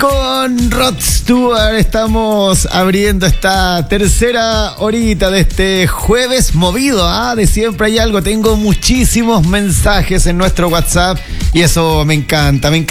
con Rod Stewart estamos abriendo esta tercera horita de este jueves movido, de siempre hay algo. Tengo muchísimos mensajes en nuestro WhatsApp y eso me encanta,